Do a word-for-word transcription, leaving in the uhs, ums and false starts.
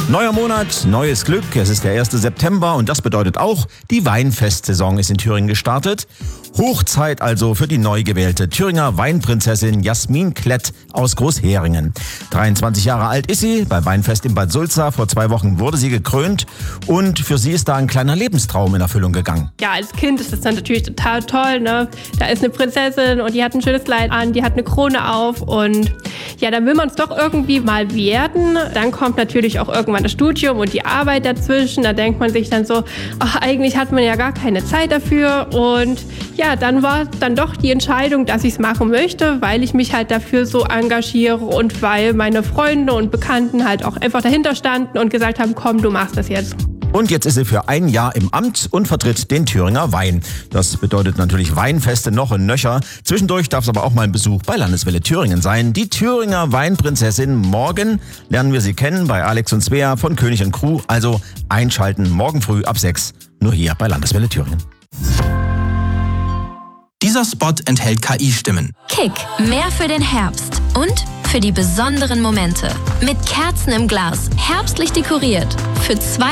Neuer Monat, neues Glück. Es ist der erste September und das bedeutet auch, die Weinfestsaison ist in Thüringen gestartet. Hochzeit also für die neu gewählte Thüringer Weinprinzessin Jasmin Klett aus Großheringen. dreiundzwanzig Jahre alt ist sie, beim Weinfest in Bad Sulza. Vor zwei Wochen wurde sie gekrönt und für sie ist da ein kleiner Lebenstraum in Erfüllung gegangen. Ja, als Kind ist das dann natürlich total toll, ne? Da ist eine Prinzessin und die hat ein schönes Kleid an, die hat eine Krone auf und ja, dann will man es doch irgendwie mal werden. Dann kommt natürlich auch irgendwann das Studium und die Arbeit dazwischen. Da denkt man sich dann so, ach, eigentlich hat man ja gar keine Zeit dafür. Und ja, dann war dann doch die Entscheidung, dass ich es machen möchte, weil ich mich halt dafür so engagiere und weil meine Freunde und Bekannten halt auch einfach dahinter standen und gesagt haben, komm, du machst das jetzt. Und jetzt ist sie für ein Jahr im Amt und vertritt den Thüringer Wein. Das bedeutet natürlich Weinfeste noch und nöcher. Zwischendurch darf es aber auch mal ein Besuch bei Landeswelle Thüringen sein. Die Thüringer Weinprinzessin. Morgen lernen wir sie kennen bei Alex und Svea von König und Crew. Also einschalten morgen früh ab sechs, nur hier bei Landeswelle Thüringen. Dieser Spot enthält K I-Stimmen. Kick, mehr für den Herbst und für die besonderen Momente. Mit Kerzen im Glas, herbstlich dekoriert. Für zwei